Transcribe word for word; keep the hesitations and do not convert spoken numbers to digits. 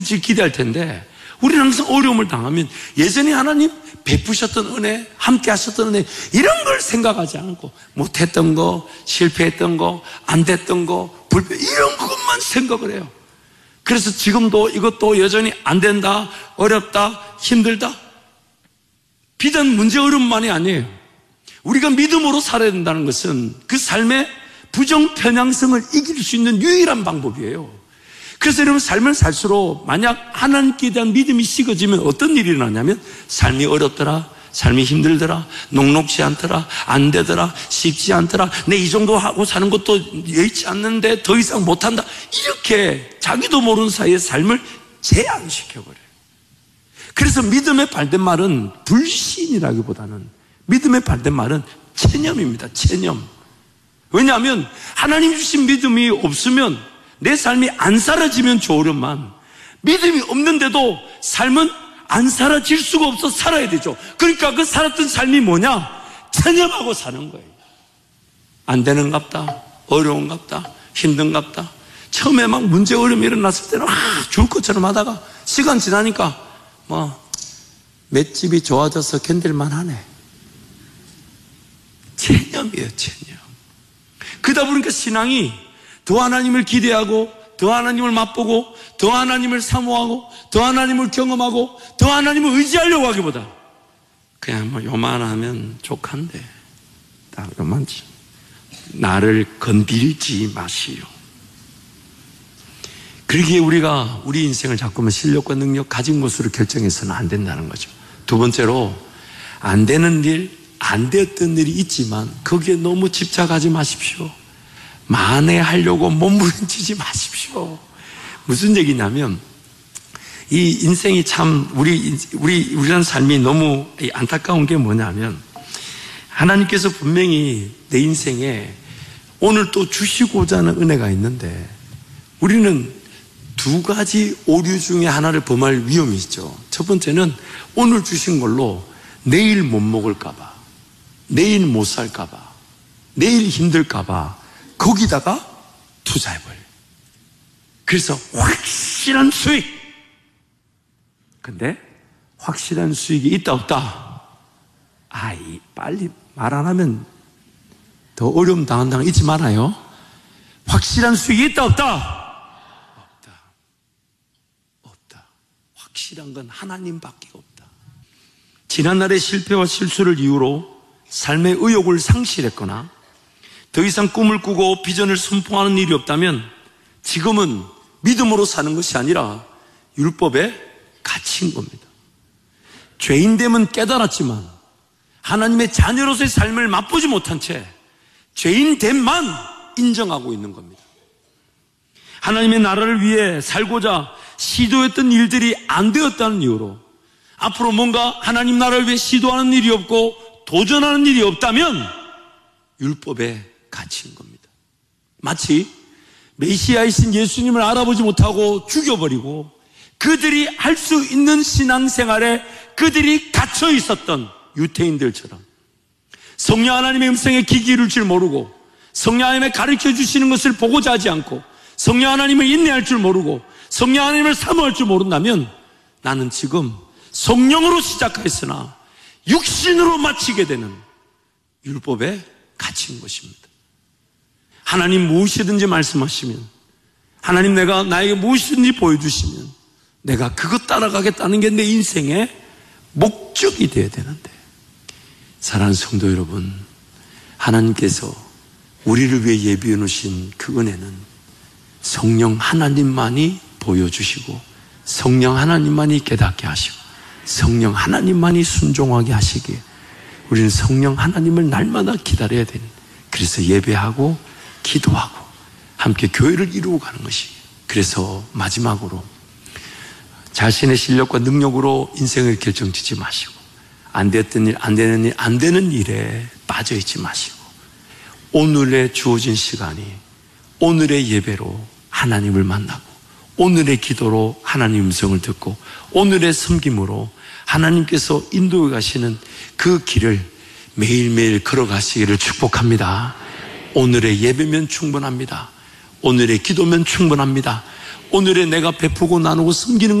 기대할 텐데 우리는 항상 어려움을 당하면 예전에 하나님 베푸셨던 은혜, 함께 하셨던 은혜, 이런 걸 생각하지 않고 못했던 거, 실패했던 거, 안 됐던 거, 불평, 이런 것만 생각을 해요. 그래서 지금도 이것도 여전히 안 된다, 어렵다, 힘들다. 비단 문제 어려움만이 아니에요. 우리가 믿음으로 살아야 된다는 것은 그 삶의 부정편향성을 이길 수 있는 유일한 방법이에요. 그래서 여러분, 삶을 살수록 만약 하나님께 대한 믿음이 식어지면 어떤 일이 일어나냐면 삶이 어렵더라, 삶이 힘들더라, 녹록지 않더라, 안 되더라, 쉽지 않더라, 내 이 정도 하고 사는 것도 여의치 않는데 더 이상 못한다, 이렇게 자기도 모르는 사이에 삶을 제한시켜버려요. 그래서 믿음의 발된 말은 불신이라기보다는 믿음의 발된 말은 체념입니다. 체념. 왜냐하면 하나님 주신 믿음이 없으면 내 삶이 안 사라지면 좋으련만 믿음이 없는데도 삶은 안 사라질 수가 없어 살아야 되죠. 그러니까 그 살았던 삶이 뭐냐? 체념하고 사는 거예요. 안 되는갑다, 어려운갑다, 힘든갑다. 처음에 막 문제 어려움이 일어났을 때는 아, 죽을 것처럼 하다가 시간 지나니까 뭐 맷집이 좋아져서 견딜만 하네. 체념이에요, 체념. 그러다 보니까 신앙이 더 하나님을 기대하고, 더 하나님을 맛보고, 더 하나님을 사모하고, 더 하나님을 경험하고, 더 하나님을 의지하려고 하기보다 그냥 뭐 요만하면 족한데 딱 요만치 나를 건들지 마시오. 그러기에 우리가 우리 인생을 자꾸만 실력과 능력 가진 것으로 결정해서는 안 된다는 거죠. 두 번째로, 안 되는 일, 안 되었던 일이 있지만 거기에 너무 집착하지 마십시오. 만회하려고 몸부림치지 마십시오. 무슨 얘기냐면, 이 인생이 참 우리 우리 우리라는 삶이 너무 안타까운 게 뭐냐면, 하나님께서 분명히 내 인생에 오늘 또 주시고자 하는 은혜가 있는데 우리는 두 가지 오류 중에 하나를 범할 위험이 있죠. 첫 번째는 오늘 주신 걸로 내일 못 먹을까 봐, 내일 못 살까 봐, 내일 힘들까 봐 거기다가 투자해버려요. 그래서 확실한 수익. 근데 확실한 수익이 있다 없다? 아이, 빨리 말 안 하면 더 어려움 당한다는 거 잊지 말아요. 확실한 수익이 있다 없다? 없다. 없다. 확실한 건 하나님밖에 없다. 지난날의 실패와 실수를 이유로 삶의 의욕을 상실했거나 더 이상 꿈을 꾸고 비전을 선포하는 일이 없다면 지금은 믿음으로 사는 것이 아니라 율법에 갇힌 겁니다. 죄인됨은 깨달았지만 하나님의 자녀로서의 삶을 맛보지 못한 채 죄인됨만 인정하고 있는 겁니다. 하나님의 나라를 위해 살고자 시도했던 일들이 안 되었다는 이유로 앞으로 뭔가 하나님 나라를 위해 시도하는 일이 없고 도전하는 일이 없다면 율법에 갇힌 겁니다. 마치 메시아이신 예수님을 알아보지 못하고 죽여버리고 그들이 할 수 있는 신앙생활에 그들이 갇혀 있었던 유태인들처럼 성령 하나님의 음성에 귀 기울일 줄 모르고 성령 하나님의 가르쳐 주시는 것을 보고자 하지 않고 성령 하나님을 인내할 줄 모르고 성령 하나님을 사모할 줄 모른다면 나는 지금 성령으로 시작했으나 육신으로 마치게 되는 율법에 갇힌 것입니다. 하나님 무엇이든지 말씀하시면, 하나님 내가 나에게 무엇이든지 보여주시면 내가 그것 따라가겠다는 게 내 인생의 목적이 되어야 되는데, 사랑하는 성도 여러분, 하나님께서 우리를 위해 예비해 놓으신 그 은혜는 성령 하나님만이 보여주시고 성령 하나님만이 깨닫게 하시고 성령 하나님만이 순종하게 하시기에 우리는 성령 하나님을 날마다 기다려야 되는, 그래서 예배하고 기도하고 함께 교회를 이루고 가는 것이. 그래서 마지막으로 자신의 실력과 능력으로 인생을 결정짓지 마시고 안 됐던 일, 안 되는 일, 안 되는 일에 빠져있지 마시고 오늘의 주어진 시간이 오늘의 예배로 하나님을 만나고 오늘의 기도로 하나님 음성을 듣고 오늘의 섬김으로 하나님께서 인도해 가시는 그 길을 매일매일 걸어가시기를 축복합니다. 오늘의 예배면 충분합니다. 오늘의 기도면 충분합니다. 오늘의 내가 베푸고 나누고 섬기는